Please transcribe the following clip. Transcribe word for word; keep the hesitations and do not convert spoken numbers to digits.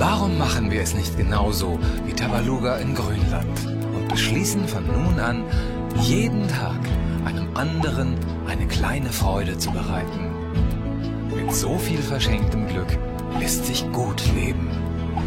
Warum machen wir es nicht genauso wie Tabaluga in Grönland und beschließen von nun an, jeden Tag einem anderen eine kleine Freude zu bereiten? Mit so viel verschenktem Glück lässt sich gut leben.